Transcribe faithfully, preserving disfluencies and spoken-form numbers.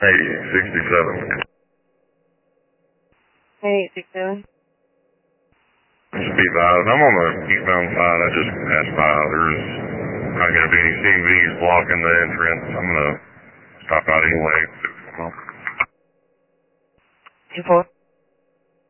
Hey, sixty-seven. Hey, sixty-seven. Speed five. I'm on the eastbound side. I just passed by. There's not going to be any C M Vs blocking the entrance. I'm going to stop out anyway. two four.